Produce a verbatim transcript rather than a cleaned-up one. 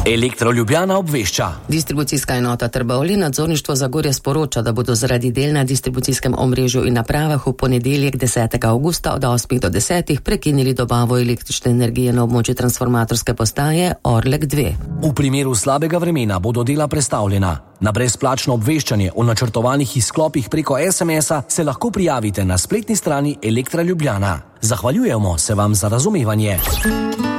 Elektro Ljubljana obvešča. Distribucijska enota Trbovlje nadzorništvo Zagorja sporoča, da bodo zaradi del na distribucijskem omrežju in napravah v ponedeljek desetega avgusta od osmih do desetih prekinili dobavo električne energije na območju transformatorske postaje Orlek dve. V primeru slabega vremena bodo dela prestavljena. Na brezplačno obveščanje o načrtovanih izklopih preko es em es-a se lahko prijavite na spletni strani Elektra Ljubljana. Zahvaljujemo se vam za razumevanje.